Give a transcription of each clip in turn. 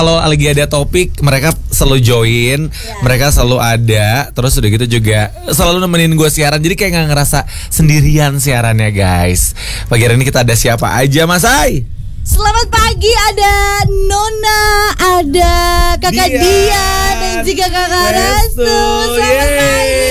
Kalau lagi ada topik, mereka selalu join, mereka selalu ada. Terus udah gitu juga selalu nemenin gue siaran. Jadi kayak gak ngerasa sendirian siarannya guys. Pagi hari ini kita ada siapa aja Mas Ai? Selamat pagi, ada Nona, ada kakak Dian dan juga kakak Restu. Selamat pagi.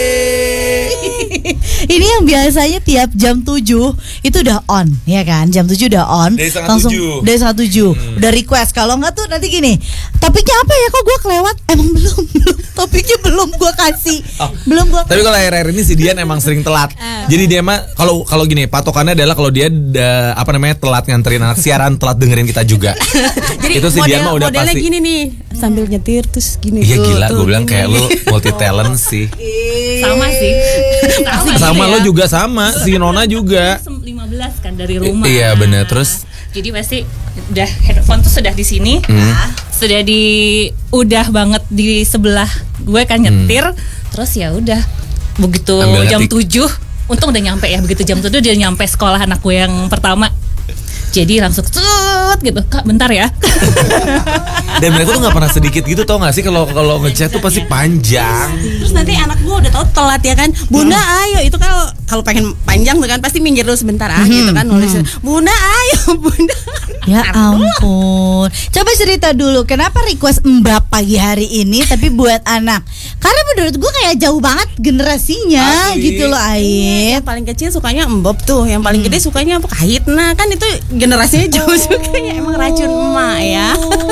Ini yang biasanya tiap jam 7 itu udah on, ya kan? Jam 7 udah on. Langsung dari 7 udah request. Kalau enggak tuh nanti gini, topiknya apa ya, kok gue kelewat? Emang belum topiknya belum gue kasih. Belum gue. Tapi kalau akhir-akhir ini si Dian emang sering telat. Jadi dia mah kalau gini, patokannya adalah kalau dia telat nganterin anak siaran, telat dengerin kita juga. Jadi itu si Dian mah udah modelnya pasti gini nih, sambil nyetir terus gini. Iya tuh, gila, tuh, gue bilang gini. kayak lu multi talent sih. Sama sih. Sama lo juga sama, si Nona juga. 15 kan dari rumah. Iya benar. Terus jadi pasti udah headphone tuh sudah di sini. Sudah udah banget di sebelah gue kan nyetir. Terus ya udah begitu Ambil jam ngetik. 7 untung udah nyampe ya, begitu jam 7 dia nyampe sekolah anak gue yang pertama. Jadi langsung cut gitu, Kak bentar ya. dan mereka tuh nggak pernah sedikit gitu, tau nggak sih kalau ngechat tuh pasti panjang. Terus nanti anak gue udah tau telat ya kan, Bunda ayo, itu kalau pengen panjang tuh kan pasti minggir dulu sebentar gitu kan, nulis Bunda ayo Bunda. Ya ampun. Coba cerita dulu, kenapa request Mbak pagi hari ini tapi buat anak? Karena menurut gue kayak jauh banget generasinya. Asli. Gitu loh Ait. Yang paling kecil sukanya embop tuh, yang paling gede sukanya apa, kahit. Nah kan itu generasinya jauh sukanya emang racun emak ya.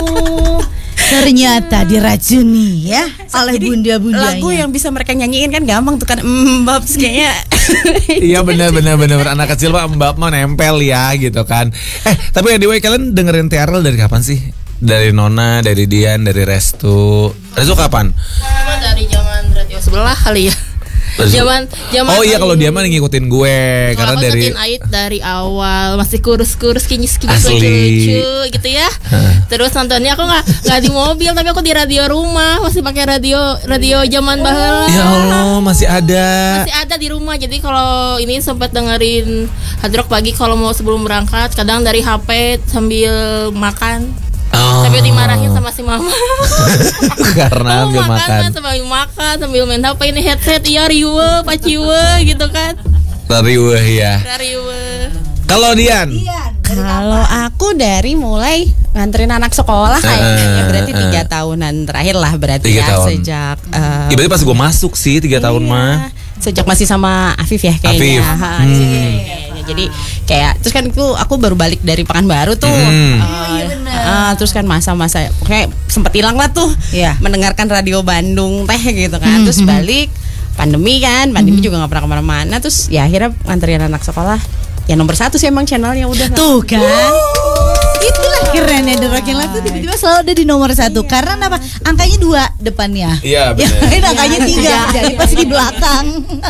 Ternyata diracuni ya oleh Jadi, bunda-bundanya. lagu yang bisa mereka nyanyiin kan gampang tuh kan, embop kayaknya. Iya benar anak kecil mah mbak mah nempel ya gitu kan. Tapi anyway, kalian dengerin TRL dari kapan sih? Dari Nona, dari Dian, dari Restu. Restu kapan? Dari zaman radio sebelah kali ya. Zaman Oh iya, kalau dia mah ngikutin gue karena aku dari ngikutin Ait dari awal masih kurus kinyis Asli. lucu gitu ya. Terus nontonnya aku nggak di mobil, tapi aku di radio rumah, masih pakai radio zaman baheula. Ya Allah, masih ada. Masih ada di rumah. Jadi kalau ini sempat dengerin Hard Rock pagi kalau mau sebelum berangkat, kadang dari HP sambil makan. Tapi dimarahin sama si mama. Karena ambil makan. Sambil main HP, ini headset iya riwe, paciwe gitu kan. Riweh ya. Riwe. Kalau Dian? Kalau aku dari mulai nganterin anak sekolah kayaknya berarti 3 tahunan terakhir lah berarti 3 ya tahun. sejak Ya, berarti pas gue masuk sih 3 tahun mah. sejak masih sama Afif ya kayaknya. Afif. Di sini kayaknya. Jadi kayak terus kan aku baru balik dari Pekanbaru tuh. Terus kan masa-masa kayak sempet hilang lah tuh. Mendengarkan radio Bandung gitu kan. Terus balik pandemi juga nggak pernah kemana-mana. Terus ya akhirnya nganterin anak sekolah. Ya nomor 1 sih emang channelnya udah. Tuh kan. Itulah kerennya The Rocking Life tuh tiba-tiba selalu ada di nomor 1. Karena apa? Angkanya 2 depannya. Iya benar. Yang lain angkanya 3. Jadi pasti di belakang.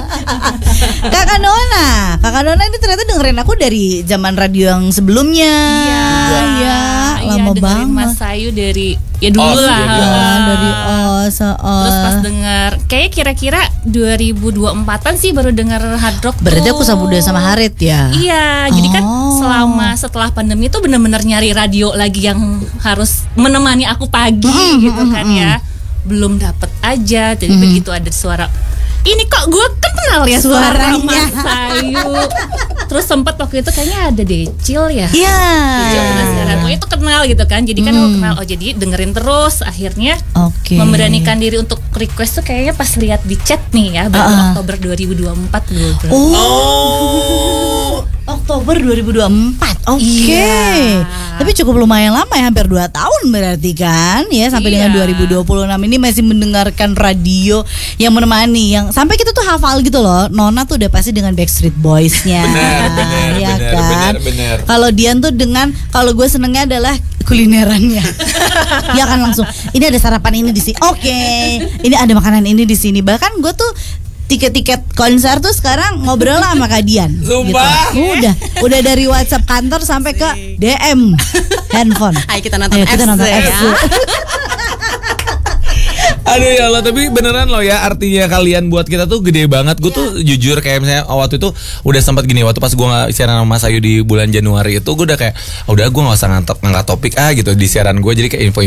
Kakak Nona ini ternyata dengerin aku dari zaman radio yang sebelumnya. Iya. Lama dengerin banget. Mas Sayu dari ya dulu Os, lah. Ya, dari Os. Terus pas denger kayak kira-kira 2024an sih baru denger Hard Rock. Berarti tuh. aku udah sama Harit ya. Iya, jadi kan setelah pandemi itu benar-benar nyari radio lagi yang harus menemani aku pagi gitu kan ya. Belum dapet aja. Jadi begitu ada suara, ini kok gue kenal ya suara Suaranya. Mas Sayu. Terus sempat waktu itu kayaknya ada Decil ya. Iya. Gue itu kenal gitu kan. Jadi kan gue kenal. Oh jadi dengerin terus. Akhirnya Oke. memberanikan diri untuk request tuh kayaknya pas lihat di chat nih ya, baru Oktober 2024 gue. Oktober 2024. Oke. Iya. Tapi cukup lumayan lama ya, hampir 2 tahun berarti kan ya, sampai Iya. dengan 2026 ini masih mendengarkan radio yang menemani, yang sampai kita tuh hafal gitu loh. Nona tuh udah pasti dengan Backstreet Boys-nya. Benar. Kalau Dian tuh dengan, kalau gue senengnya adalah kulinerannya. Ya kan langsung, ini ada sarapan ini di sini. Oke. Ini ada makanan ini di sini. Bahkan gue tuh tiket-tiket konser tuh sekarang ngobrol lah sama Kak Dian. Sumpah. Gitu. Udah dari WhatsApp kantor sampai ke DM handphone. Ayo kita nonton nonton FC FC. ya. Aduh ya Allah, tapi beneran loh ya, artinya kalian buat kita tuh gede banget. Gue tuh jujur kayak misalnya waktu itu udah sempat gini, waktu pas gue nggak siaran sama Mas Ayu di bulan Januari itu, gue udah kayak udah gue nggak usah ngangkat topik gitu di siaran gue, jadi kayak info